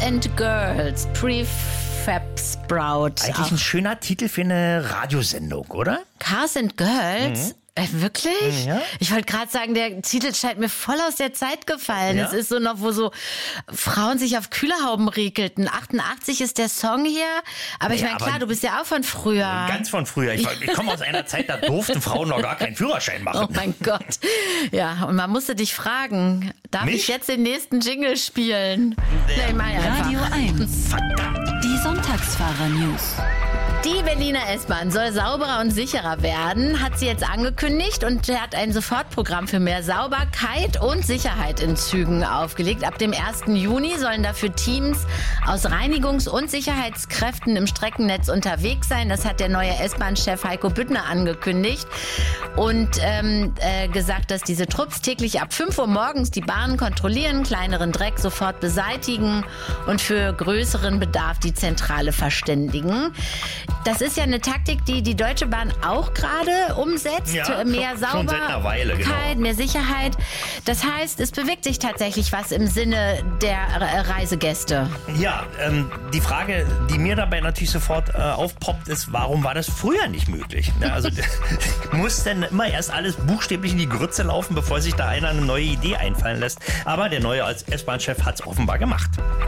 and Girls, Prefab Sprout. Eigentlich ein schöner Titel für eine Radiosendung, oder? Cars and Girls? Wirklich? Ja. Ich wollte gerade sagen, der Titel scheint mir voll aus der Zeit gefallen. Ja. Es ist so noch, wo so Frauen sich auf Kühlerhauben riekelten. 88 ist der Song hier. Aber ich meine, klar, du bist ja auch von früher. Ganz von früher. Ich komme aus einer Zeit, da durften Frauen noch gar keinen Führerschein machen. Oh mein Gott. Ja, und man musste dich fragen, darf ich jetzt den nächsten Jingle spielen? Nee, mach ich einfach. Radio 1. Verdammt. Die Sonntagsfahrer-News. Die Berliner S-Bahn soll sauberer und sicherer werden, hat sie jetzt angekündigt und hat ein Sofortprogramm für mehr Sauberkeit und Sicherheit in Zügen aufgelegt. Ab dem 1. Juni sollen dafür Teams aus Reinigungs- und Sicherheitskräften im Streckennetz unterwegs sein. Das hat der neue S-Bahn-Chef Heiko Büttner angekündigt und gesagt, dass diese Trupps täglich ab 5 Uhr morgens die Bahnen kontrollieren, kleineren Dreck sofort beseitigen und für größeren Bedarf die Zentrale verständigen. Das ist ja eine Taktik, die die Deutsche Bahn auch gerade umsetzt. Ja, mehr schon seit einer Weile, Sauberkeit, genau. mehr Sicherheit. Das heißt, es bewegt sich tatsächlich was im Sinne der Reisegäste. Ja, die Frage, die mir dabei natürlich sofort aufpoppt, ist, warum war das früher nicht möglich? Ja, also muss denn immer erst alles buchstäblich in die Grütze laufen, bevor sich da einer eine neue Idee einfallen lässt? Aber der neue S-Bahn-Chef hat es offenbar gemacht.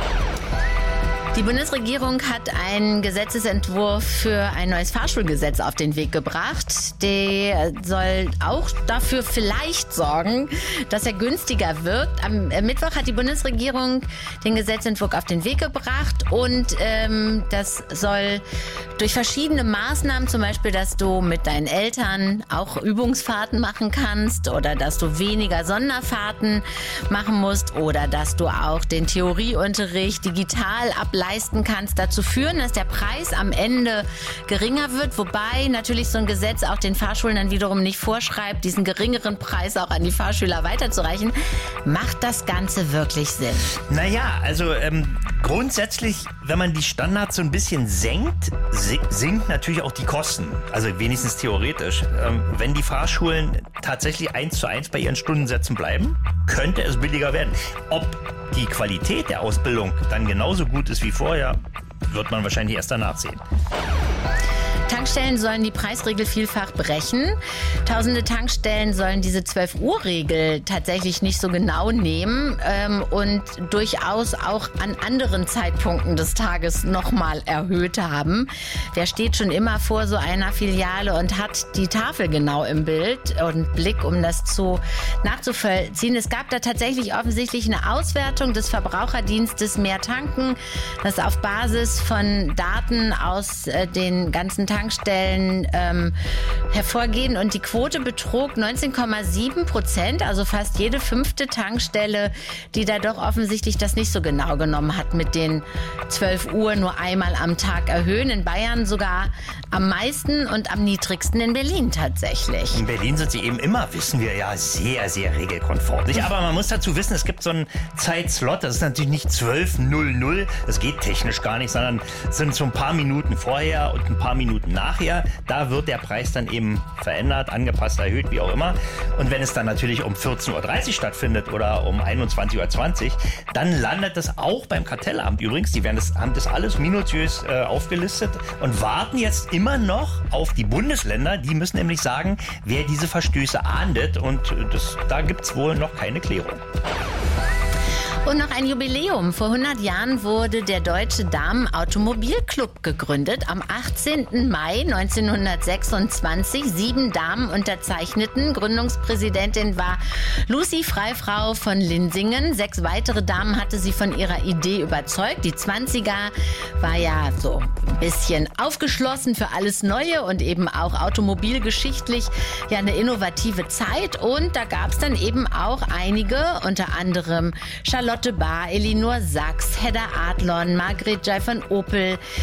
Die Bundesregierung hat einen Gesetzesentwurf für ein neues Fahrschulgesetz auf den Weg gebracht. Der soll auch dafür vielleicht sorgen, dass er günstiger wirkt. Am Mittwoch hat die Bundesregierung den Gesetzentwurf auf den Weg gebracht und das soll durch verschiedene Maßnahmen, zum Beispiel, dass du mit deinen Eltern auch Übungsfahrten machen kannst oder dass du weniger Sonderfahrten machen musst oder dass du auch den Theorieunterricht digital ableisten kannst, dazu führen, dass der Preis am Ende geringer wird, wobei natürlich so ein Gesetz auch den Fahrschulen dann wiederum nicht vorschreibt, diesen geringeren Preis auch an die Fahrschüler weiterzureichen. Macht das Ganze wirklich Sinn? Naja, also grundsätzlich, wenn man die Standards so ein bisschen senkt, sinkt natürlich auch die Kosten. Also wenigstens theoretisch. Wenn die Fahrschulen tatsächlich 1:1 bei ihren Stundensätzen bleiben, könnte es billiger werden. Ob die Qualität der Ausbildung dann genauso gut ist wie vorher, wird man wahrscheinlich erst danach sehen. Tankstellen sollen die Preisregel vielfach brechen. Tausende Tankstellen sollen diese 12-Uhr-Regel tatsächlich nicht so genau nehmen und durchaus auch an anderen Zeitpunkten des Tages nochmal erhöht haben. Wer steht schon immer vor so einer Filiale und hat die Tafel genau im Bild und Blick, um das nachzuvollziehen? Es gab da tatsächlich offensichtlich eine Auswertung des Verbraucherdienstes Mehr Tanken, das auf Basis von Daten aus den ganzen Tankstellen hervorgehen und die Quote betrug 19,7%, also fast jede 5. Tankstelle, die da doch offensichtlich das nicht so genau genommen hat mit den 12 Uhr nur einmal am Tag erhöhen. In Bayern sogar am meisten und am niedrigsten in Berlin tatsächlich. In Berlin sind sie eben immer, wissen wir ja, sehr, sehr regelkonform. Aber man muss dazu wissen, es gibt so einen Zeitslot, das ist natürlich nicht 12:00, das geht technisch gar nicht, sondern es sind so ein paar Minuten vorher und ein paar Minuten nachher. Da wird der Preis dann eben verändert, angepasst, erhöht, wie auch immer. Und wenn es dann natürlich um 14:30 Uhr stattfindet oder um 21:20 Uhr, dann landet das auch beim Kartellamt. Übrigens, die haben das alles minutiös aufgelistet und warten jetzt immer noch auf die Bundesländer. Die müssen nämlich sagen, wer diese Verstöße ahndet. Und da gibt es wohl noch keine Klärung. Und noch ein Jubiläum. Vor 100 Jahren wurde der Deutsche Damen-Automobilclub gegründet. Am 18. Mai 1926. 7 Damen unterzeichneten. Gründungspräsidentin war Lucy Freifrau von Linsingen. 6 weitere Damen hatte sie von ihrer Idee überzeugt. Die 20er war ja so ein bisschen aufgeschlossen für alles Neue und eben auch automobilgeschichtlich ja eine innovative Zeit. Und da gab es dann eben auch einige, unter anderem Charlotte Bahr, Elinor Sachs, Hedda Adlon, Margret Jai von Opel,